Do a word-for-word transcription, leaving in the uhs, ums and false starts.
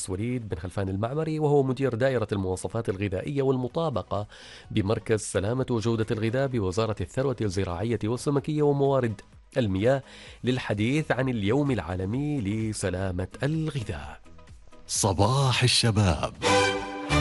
المهندس وليد بن خلفان المعمري، وهو مدير دائرة المواصفات الغذائية والمطابقة بمركز سلامة وجودة الغذاء بوزارة الثروة الزراعية والسمكية وموارد المياه، للحديث عن اليوم العالمي لسلامة الغذاء. صباح الشباب.